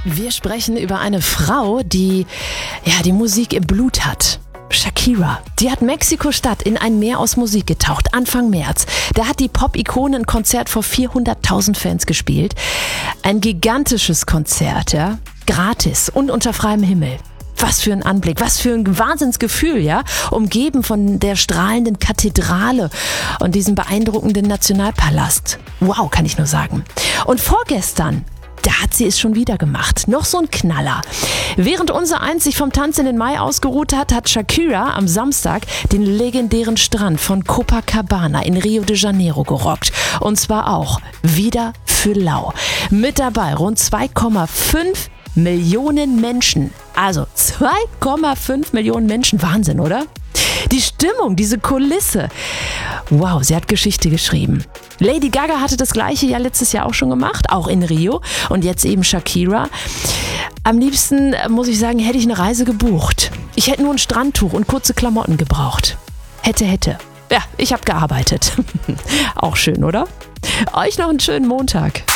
Wir sprechen über eine Frau, die die Musik im Blut hat. Shakira, die hat Mexiko-Stadt in ein Meer aus Musik getaucht, Anfang März. Da hat die Pop-Ikone ein Konzert vor 400.000 Fans gespielt. Ein gigantisches Konzert, ja, gratis und unter freiem Himmel. Was für ein Anblick, was für ein Wahnsinnsgefühl, ja, umgeben von der strahlenden Kathedrale und diesem beeindruckenden Nationalpalast. Wow, kann ich nur sagen. Und vorgestern, da hat sie es schon wieder gemacht. Noch so ein Knaller. Während unser Eins sich vom Tanz in den Mai ausgeruht hat, hat Shakira am Samstag den legendären Strand von Copacabana in Rio de Janeiro gerockt. Und zwar auch wieder für lau. Mit dabei rund 2,5 Millionen Menschen. Also 2,5 Millionen Menschen. Wahnsinn, oder? Die Stimmung, diese Kulisse. Wow, sie hat Geschichte geschrieben. Lady Gaga hatte das Gleiche ja letztes Jahr auch schon gemacht, auch in Rio. Und jetzt eben Shakira. Am liebsten, muss ich sagen, hätte ich eine Reise gebucht. Ich hätte nur ein Strandtuch und kurze Klamotten gebraucht. Hätte. Ja, ich habe gearbeitet. Auch schön, oder? Euch noch einen schönen Montag.